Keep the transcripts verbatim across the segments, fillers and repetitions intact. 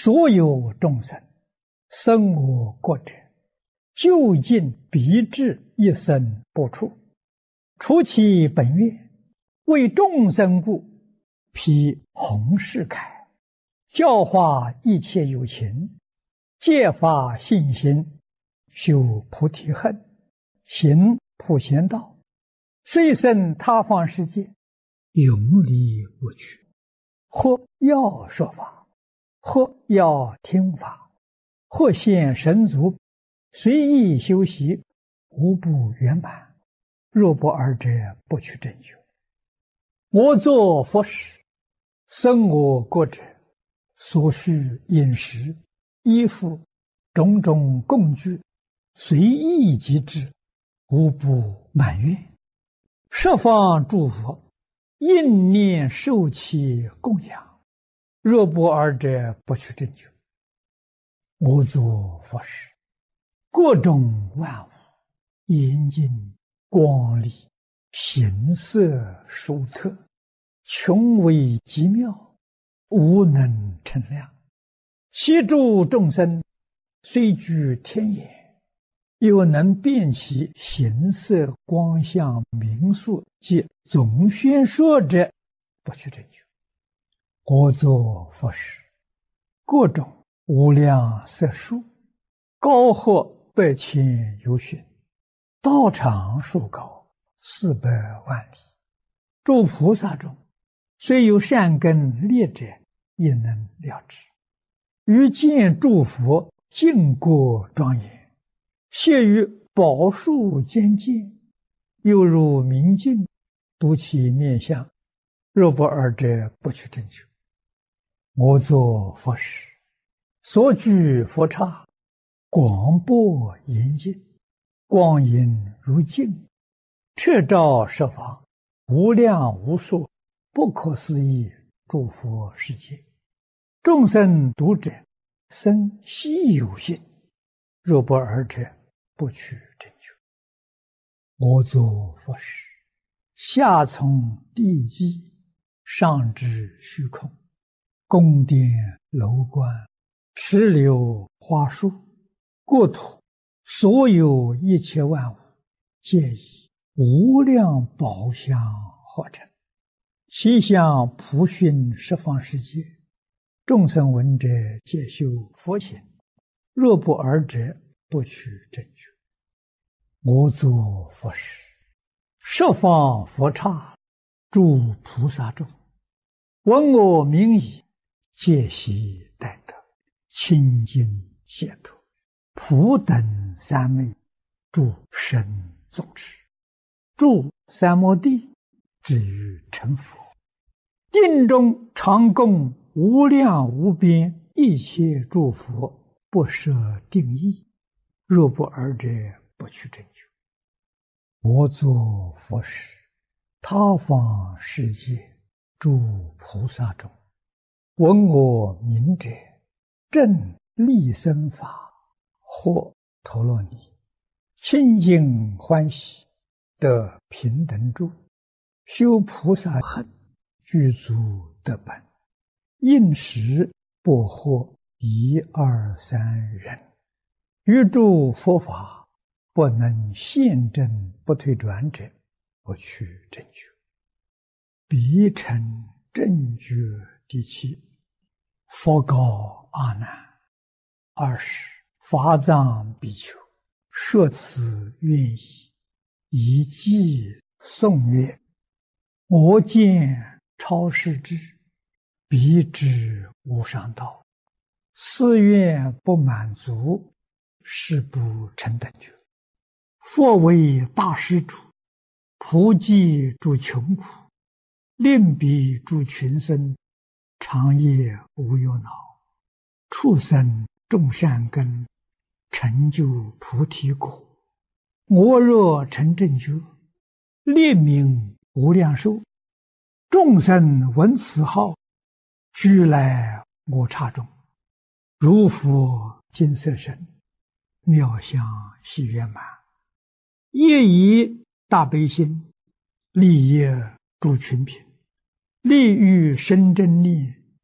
所有众生生我国者，究竟必至一生不处。除其本愿，为众生故，披弘誓铠，教化一切有情，借发信心，修菩提恨，行普贤道，虽生他方世界，永离无趣。或要说法，或要听法，或现神足，随意修习，无不圆满。若不二者，不取正觉。我作佛时，生我国者，所需饮食、衣服、种种供具，随意即至，无不满愿。十方诸佛应念受其供养，若不二者，不取正觉。我作佛时，各种万物严净光丽，形色殊特，穷微极妙，无能称量。其诸众生虽居天眼，又能辨其形色光相名数及总宣说者，不取正觉。我作佛时，各种无量色数，高或百千由旬，道场数高，四百万里。诸菩萨中，虽有善根劣者，也能了知。于见诸佛净国庄严，谢于宝树间见，又如明镜，睹其面相，若不二者，不取正觉。我作佛时，所居佛刹，广博严净，光影如镜，彻照十方，无量无数，不可思议诸佛世界。众生读者，生希有信，若不二者，不取正觉。我作佛时，下从地基，上至虚空，宫殿楼观，池流花树，国土所有一切万物，皆以无量宝相化成，其相普熏十方世界。众生闻者，皆修佛行，若不二者，不取正觉。我作佛时，十方佛刹，诸菩萨众，闻我名已，皆悉待得，清净解脱，普等三昧，诸神众持，住三摩地，至于成佛。定中常供无量无边一切诸佛，不设定义，若不二者，不取正觉。我作佛时，他方世界诸菩萨中，闻我名者，正利生法，或陀罗尼，清净欢喜，得平等住，修菩萨恨，具足得本，应时不惑一二三人，于诸佛法不能现证不退转者，不取正觉。彼成正觉第七。佛告阿难：二十法藏比丘，说此愿已，以偈颂曰：我见超世智，彼知无上道，四愿不满足，是不成等觉。佛为大施主，普济诸穷苦，令彼诸群生，长夜无忧恼，畜生种善根，成就菩提果。我若成正觉，列名无量寿，众生闻此号，俱来我刹中，如佛金色身，妙相喜圆满，业以大悲心，利业诸群品，利欲生真念，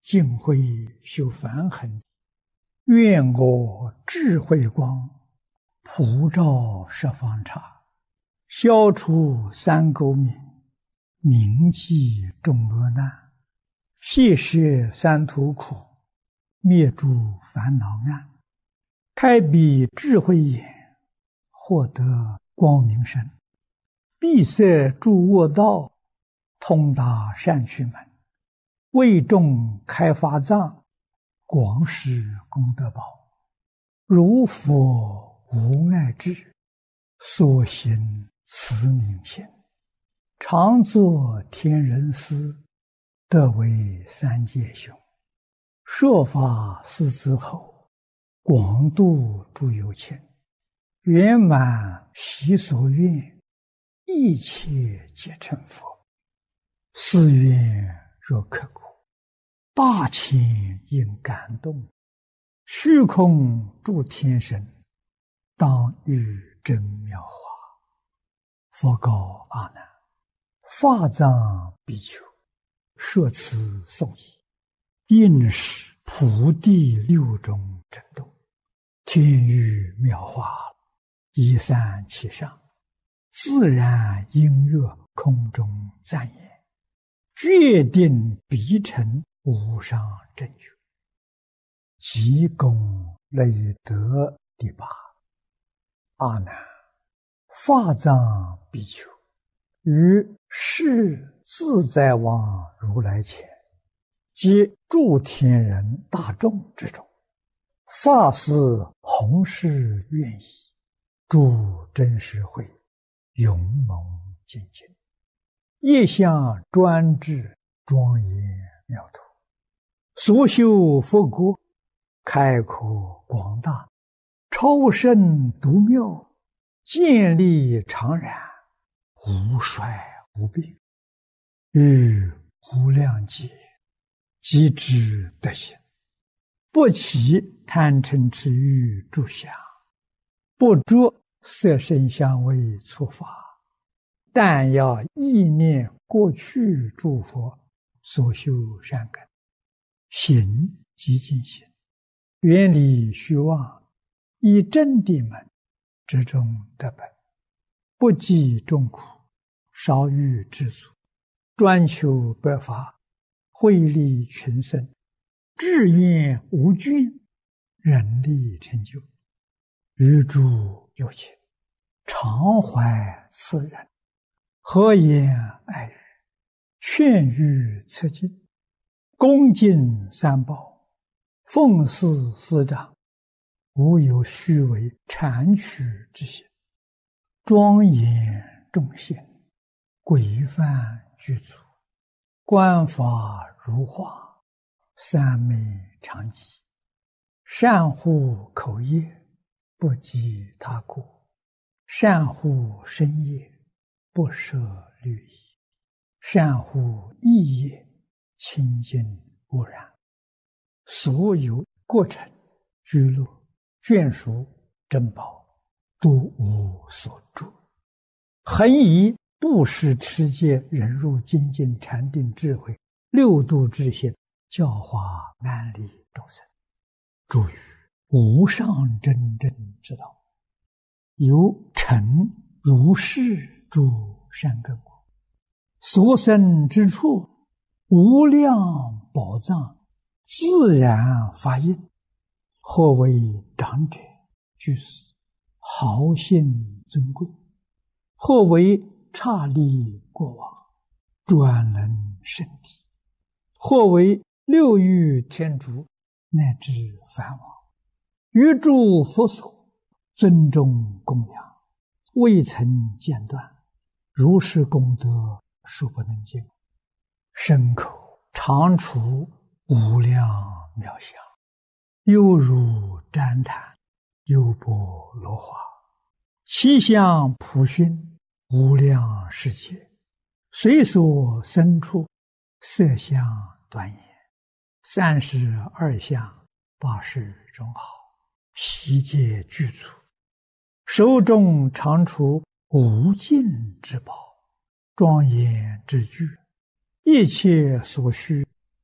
尽慧修梵行，愿我智慧光普照十方刹，消除三垢冥，铭记众恶难，悉摄三途苦，灭诸烦恼暗，开彼智慧眼，获得光明身，闭塞诸恶道，通达善趣门，为众开法藏，广施功德宝。如佛无碍智，所行慈悯心，常作天人师，得为三界雄。说法四子后，广度诸有情，圆满习所愿，一切皆成佛。誓愿若刻骨，大千应感动，虚空诸天神，当遇真妙法。佛告阿难：法藏比丘，说此颂已，应是普地六种震动，天雨妙法，一散其上，自然音乐空中赞言，决定必成无上正觉。即功累德第八。阿难，法藏比丘于世自在王如来前，及诸天人大众之中，发誓弘誓愿意，诸真实会勇猛精进，业相专制，庄严妙土，所修佛国，开阔广大，超胜独妙，建立常然，无衰无病，于无量劫即知德行，不起贪嗔痴欲诸相，不着色声香味触法，但要意念过去诸佛所修善根，行即尽行，远离虚妄，以真谛门之中得本，不计众苦，少欲知足，专求白法，惠利群生，志愿无倦，人力成就。于诸有情，常怀慈仁，和颜爱语，劝喻策进，恭敬三宝，奉事师长，无有虚伪谄曲之心，庄严众贤，规范具足，观法如画，三昧常寂，善护口业，不及他过，善护身业，不舍律仪，善护意业，清净无染。所有过程、居乐、眷属、珍宝，都无所住。恒以布施、持戒、忍辱、精进、禅定、智慧六度之心，教化安利众生，助于无上真正之道，有成如是诸善根果，所生之处，无量宝藏，自然发应，或为长者居士，豪信尊贵，或为刹利国王，专能圣体，或为六欲天竺，乃至梵王，于诸佛所尊重供养，未曾间断，如是功德数不能尽，身口常处无量妙相，犹如旃檀，优波罗花，其相普熏，无量世界，随所生处，色相端严，三十二相，八十种好，悉皆具足，手中常处无尽之宝，庄严之具，一切所需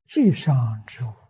具上之物。